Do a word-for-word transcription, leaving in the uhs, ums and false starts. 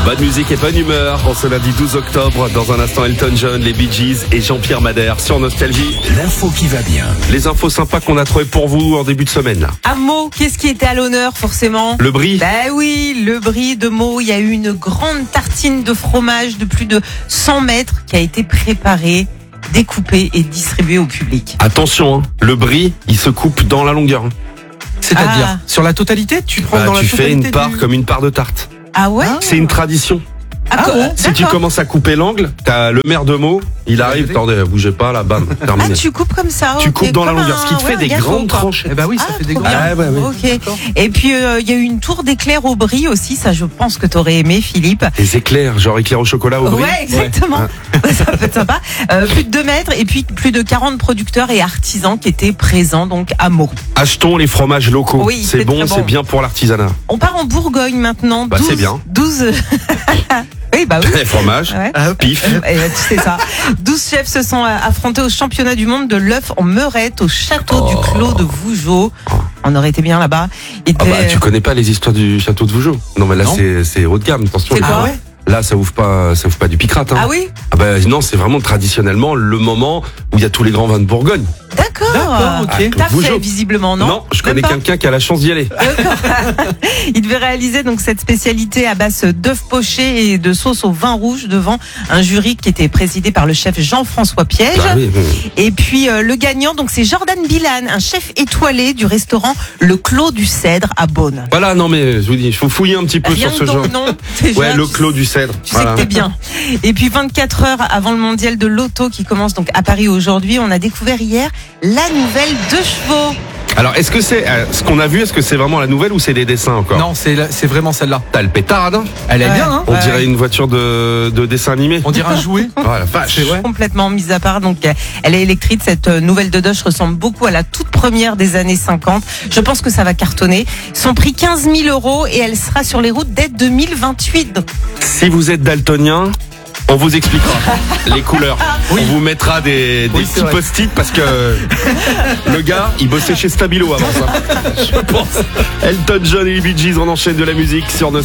Bonne musique et bonne humeur en ce lundi douze octobre. Dans un instant, Elton John, les Bee Gees et Jean-Pierre Madère sur Nostalgie. L'info qui va bien. Les infos sympas qu'on a trouvées pour vous en début de semaine là. À Meaux, qu'est-ce qui était à l'honneur forcément? Le brie. Ben oui, le brie de Meaux. Il y a eu une grande tartine de fromage de plus de cent mètres qui a été préparée, découpée et distribuée au public. Attention, hein, le brie, il se coupe dans la longueur. C'est-à-dire, Ah. sur la totalité, tu prends Bah, dans la tu fais totalité une part du... comme une part de tarte. Ah ouais? C'est une tradition. Ah, Ah bon? Si tu d'accord. commences à couper l'angle, t'as le maire de Meaux, il arrive, attendez, bougez pas là, bam, Ah, terminé. tu coupes comme ça. Tu ok, coupes dans la comme longueur, ce qui te un- fait ouais, des un gâteau, grandes quoi. tranches. Eh ben oui, ça Ah, fait des trop grands. bien. Ah, ouais, ouais. Ok. D'accord. Et puis euh, il y a eu une tour d'éclairs au brie aussi, ça je pense que t'aurais aimé, Philippe. Des éclairs, genre éclairs au chocolat au brie. Ouais, exactement. Ça peut être sympa. Euh, plus de deux mètres et puis plus de quarante producteurs et artisans qui étaient présents donc à Meaux. Achetons les fromages locaux. Oui, c'est c'est bon, très bon. c'est bien pour l'artisanat. On part en Bourgogne maintenant. Bah, c'est bien. douze Oui, bah oui. Les fromages, Ouais. pif. Et, euh, tu sais ça. douze chefs se sont euh, affrontés au championnat du monde de l'œuf en Meurette au château du Clos de Vougeot. On aurait été bien là-bas. Il Ah bah, devait- tu connais pas les histoires du château de Vougeot. Non, mais là, Non. c'est, c'est haut de gamme, attention. C'est là. quoi Ah ouais? Là, ça ouvre pas, ça ouvre pas du picrate, hein. Ah oui? Ah bah, non, c'est vraiment traditionnellement le moment où il y a tous les grands vins de Bourgogne. D'accord. D'accord, ok. T'as Vougeot. fait visiblement, non? je Même connais pas quelqu'un qui a la chance d'y aller. Il devait réaliser donc cette spécialité à base d'œufs pochés et de sauce au vin rouge devant un jury qui était présidé par le chef Jean-François Piège. Ah oui, oui. Et puis euh, le gagnant, donc c'est Jordan Bilan, un chef étoilé du restaurant Le Clos du Cèdre à Beaune. Voilà, non, mais je vous dis, il faut fouiller un petit peu Rien sur que ce ton genre. nom, déjà, Ouais, le tu- Clos du Cèdre. Tu Voilà. sais que t'es bien. Et puis vingt-quatre heures avant le mondial de l'auto qui commence donc à Paris aujourd'hui, on a découvert hier la nouvelle deux chevaux. Alors, est-ce que c'est, euh, ce qu'on a vu, est-ce que c'est vraiment la nouvelle ou c'est des dessins encore? Non, c'est la- c'est vraiment celle-là. T'as le pétard, hein. Elle est Ouais. bien, hein? On Ouais. dirait une voiture de, de dessin animé. On dirait un jouet. Oh la vache. C'est vrai. Complètement mise à part, donc euh, elle est électrique. Cette euh, nouvelle Dodoche ressemble beaucoup à la toute première des années cinquante. Je pense que ça va cartonner. Son prix quinze mille euros et elle sera sur les routes dès deux mille vingt-huit. Donc, Si vous êtes daltonien, on vous expliquera les couleurs. On vous mettra des, des Oui, c'est petits vrai. post-it parce que le gars, il bossait chez Stabilo avant ça. Je pense. Elton John et les Bee Gees, on enchaîne de la musique sur nos